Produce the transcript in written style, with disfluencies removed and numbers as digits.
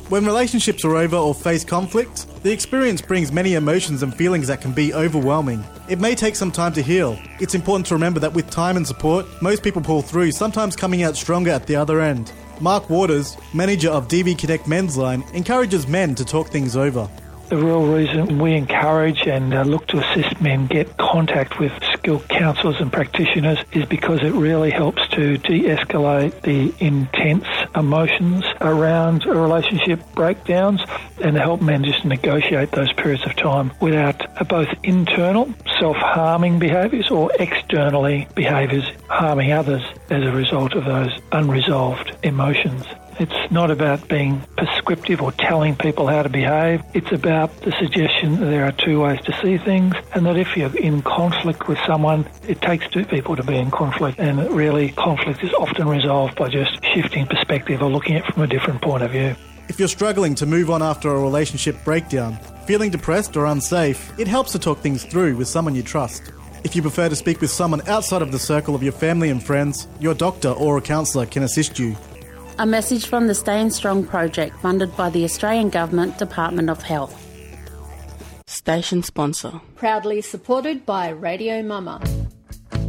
When relationships are over or face conflict, the experience brings many emotions and feelings that can be overwhelming. It may take some time to heal. It's important to remember that with time and support, most people pull through, sometimes coming out stronger at the other end. Mark Waters, manager of DV Connect Men's Line, encourages men to talk things over. The real reason we encourage and look to assist men get contact with skilled counsellors and practitioners is because it really helps to de-escalate the intense emotions around relationship breakdowns and to help men just negotiate those periods of time without both internal self-harming behaviours or externally behaviours harming others as a result of those unresolved emotions. It's not about being prescriptive or telling people how to behave. It's about the suggestion that there are two ways to see things, and that if you're in conflict with someone, it takes two people to be in conflict, and really conflict is often resolved by just shifting perspective or looking at it from a different point of view. If you're struggling to move on after a relationship breakdown, feeling depressed or unsafe, it helps to talk things through with someone you trust. If you prefer to speak with someone outside of the circle of your family and friends, your doctor or a counsellor can assist you. A message from the Staying Strong project funded by the Australian Government Department of Health. Station sponsor. Proudly supported by Radio Mama.